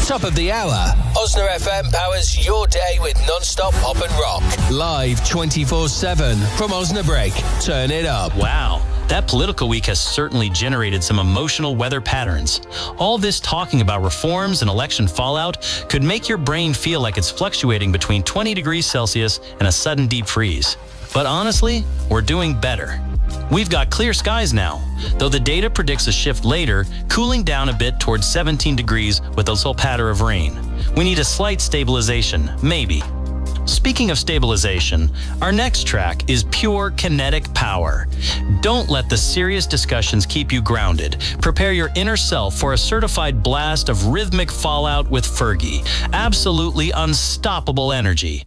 Top of the hour. Osna FM powers your day with non-stop pop and rock. Live 24/7 from Osnabrück. Turn it up. Wow. That political week has certainly generated some emotional weather patterns. All this talking about reforms and election fallout could make your brain feel like it's fluctuating between 20 degrees Celsius and a sudden deep freeze. But honestly, we're doing better. We've got clear skies now, though the data predicts a shift later, cooling down a bit towards 17 degrees with a little patter of rain. We need a slight stabilization, maybe. Speaking of stabilization, our next track is pure kinetic power. Don't let the serious discussions keep you grounded. Prepare your inner self for a certified blast of rhythmic fallout with Fergie. Absolutely unstoppable energy.